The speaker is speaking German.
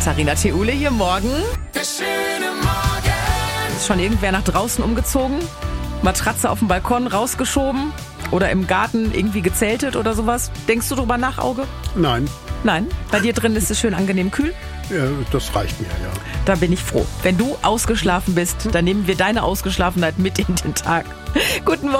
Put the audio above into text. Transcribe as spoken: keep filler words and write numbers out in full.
Katharina Theule hier morgen. Ist schon irgendwer nach draußen umgezogen? Matratze auf dem Balkon rausgeschoben? Oder im Garten irgendwie gezeltet oder sowas? Denkst du drüber nach, Auge? Nein. Nein? Bei dir drin ist es schön angenehm kühl? Ja, das reicht mir, ja. Da bin ich froh. Wenn du ausgeschlafen bist, dann nehmen wir deine Ausgeschlafenheit mit in den Tag. Guten Morgen.